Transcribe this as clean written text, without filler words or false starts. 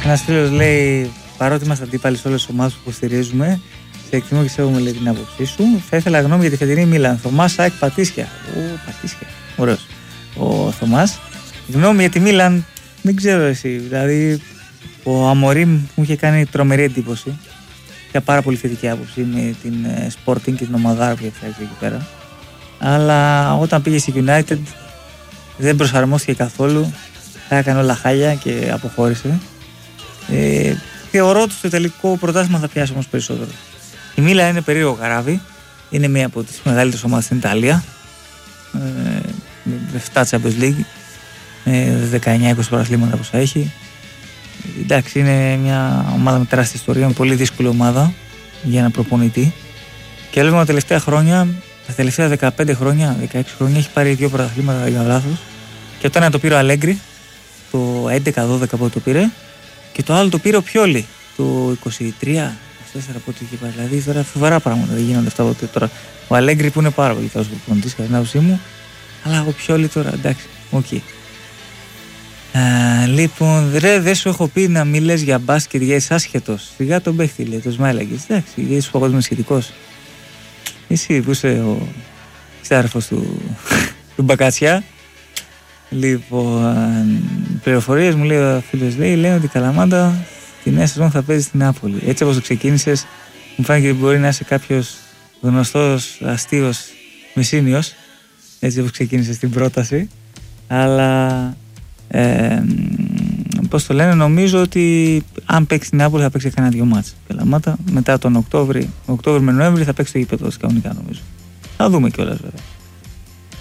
Ένας φίλος λέει: παρότι είμαστε αντίπαλοι σε όλες τις ομάδες που υποστηρίζουμε, σε εκτιμώ και σέβομαι, λέει, την άποψή σου. Θα ήθελα γνώμη για τη φετινή Μίλαν. Θωμάς ΑΕΚ Πατήσια. Πατήσια. Ωραίος. Ο Θωμάς. Γνώμη για τη Μίλαν, δεν ξέρω εσύ. Δηλαδή, ο Αμορίμ μου είχε κάνει τρομερή εντύπωση. Είχα πάρα πολύ θετική άποψη με την Sporting και την ομαδάρα που φτιάξει εκεί πέρα. Αλλά όταν πήγε στη United δεν προσαρμόστηκε καθόλου. Τα έκανε όλα χάλια και αποχώρησε. Θεωρώ ότι στο τελικό πρωτάθλημα θα πιάσει όμως περισσότερο. Η Μίλαν είναι περίεργο καράβι. Είναι μία από τις μεγαλύτερες ομάδες στην Ιταλία. Με 7 Champions League, με 19-20 πρωταθλήματα που θα έχει. Εντάξει, είναι μια ομάδα με τεράστια ιστορία, με πολύ δύσκολη ομάδα για ένα προπονητή. Και βλέπουμε τα τελευταία χρόνια, τα τελευταία 15 χρόνια, 16 χρόνια, έχει πάρει 2 πρωταθλήματα για λάθος. Και το ένα το πήρε ο Αλέγκρι, το 11-12 που το πήρε, και το άλλο το πήρε ο Πιόλι, το 23-24 από ό,τι είχε πάρει. Δηλαδή τώρα φοβερά πράγματα δεν γίνονται αυτά τώρα. Ο Αλέγκρι που είναι πάρα πολύ καλός προπονητής κατά την άποψή μου, αλλά ο Πιόλι τώρα εντάξει, οκ. Λοιπόν, ρε, δεν σου έχω πει να μην λες για μπάσκετ, για είσαι άσχετος. Σιγά τον παίχτη, λέει, το Σμάιλαγκης. Εντάξει, είσαι παγκόσμιος σχετικός. Εσύ που είσαι ο ξάδερφος του Μπακατσιά. Λοιπόν, πληροφορίες μου λέει ο φίλος, λένε ότι η Καλαμάτα τη νέα σεζόν θα παίζει στην Νάπολη. Έτσι όπως το ξεκίνησες, μου φάνηκε ότι μπορεί να είσαι κάποιος γνωστός, αστείος, μεσήνιος. Έτσι όπως ξεκίνησες την πρόταση. Αλλά πώς το λένε, νομίζω ότι αν παίξει την Νάπολη θα παίξει κανένα 2 μάτς. Καλαμάτα μετά τον Οκτώβρη με Νοέμβρη θα παίξει το γήπεδο κανονικά, νομίζω. Θα δούμε κιόλας βέβαια.